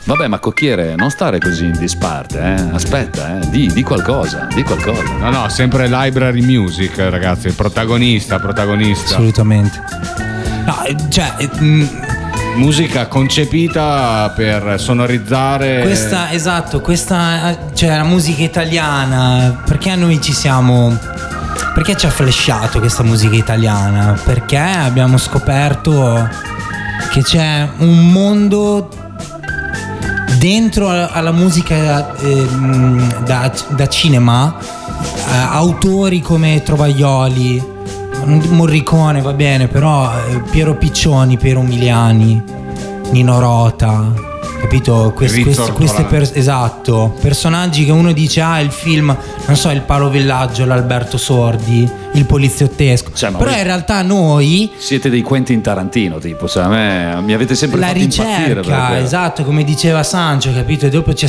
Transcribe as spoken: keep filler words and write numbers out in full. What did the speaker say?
Vabbè, ma Cocchiere, non stare così in disparte, eh? Aspetta, eh? Di, di qualcosa, di qualcosa. No, no, sempre library music, ragazzi. Protagonista, protagonista. Assolutamente. No, cioè. Mh, musica concepita per sonorizzare. Questa, esatto, questa, cioè la musica italiana. Perché noi ci siamo. Perché ci ha flashato questa musica italiana? Perché abbiamo scoperto che c'è un mondo dentro alla musica eh, da, da cinema, eh, autori come Trovaioli, Morricone va bene, però eh, Piero Piccioni, Piero Umiliani, Nino Rota, capito? Quest, quest, queste per, esatto, personaggi che uno dice ah il film, non so, il Paolo Villaggio, l'Alberto Sordi, il poliziottesco, cioè, però in realtà noi siete dei Quentin Tarantino, tipo, cioè a me mi avete sempre la fatto ricerca, impazzire, esatto, come diceva Sancio, capito? E dopo c'è